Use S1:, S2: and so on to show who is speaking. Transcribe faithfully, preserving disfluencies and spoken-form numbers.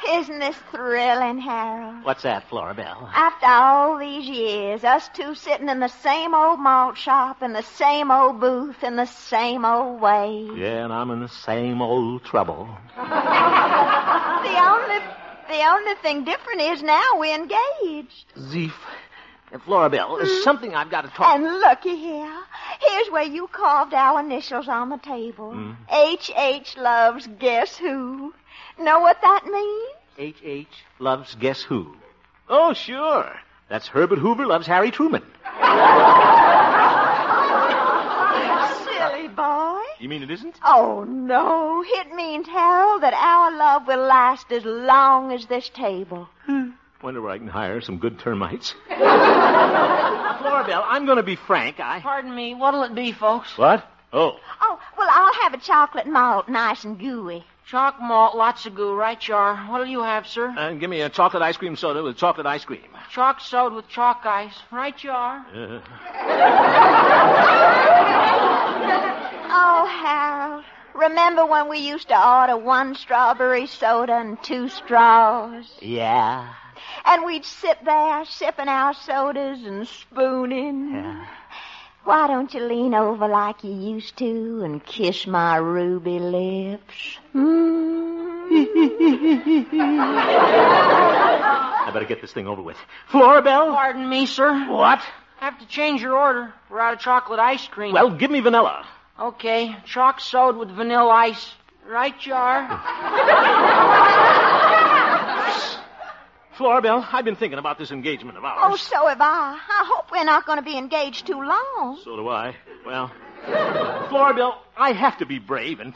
S1: Isn't this thrilling, Harold?
S2: What's that, Florabelle?
S1: After all these years, us two sitting in the same old malt shop, in the same old booth, in the same old way.
S2: Yeah, and I'm in the same old trouble.
S1: The only, the only thing different is now we're engaged.
S2: Zeef. Florabelle, there's something I've got to talk...
S1: And looky here. Here's where you carved our initials on the table.
S2: Mm.
S1: H H loves guess who. Know what that means?
S2: H H loves guess who? Oh, sure. That's Herbert Hoover loves Harry Truman.
S1: Silly boy.
S2: You mean it isn't?
S1: Oh, no. It means, Harold, that our love will last as long as this table.
S2: Wonder where I can hire some good termites. Florabelle, I'm going to be frank. I...
S3: Pardon me. What'll it be, folks?
S2: What? Oh.
S1: Oh, well, I'll have a chocolate malt, nice and gooey.
S3: Chalk malt, lots of goo, right, Char? What'll you have, sir?
S2: Uh, give me a chocolate ice cream soda with chocolate ice cream.
S3: Chalk soda with chalk ice, right, Char?
S2: Uh.
S1: Oh, Harold, remember when we used to order one strawberry soda and two straws?
S2: Yeah.
S1: And we'd sit there sipping our sodas and spooning.
S2: Yeah.
S1: Why don't you lean over like you used to and kiss my ruby lips? Mm.
S2: I better get this thing over with. Florabelle?
S3: Pardon me, sir.
S2: What?
S3: I have to change your order. We're out of chocolate ice cream.
S2: Well, give me vanilla.
S3: Okay, chalk soda with vanilla ice. Right, Char?
S2: Florabelle, I've been thinking about this engagement of ours.
S1: Oh, so have I. I hope we're not going to be engaged too long.
S2: So do I. Well, Florabelle, I have to be brave and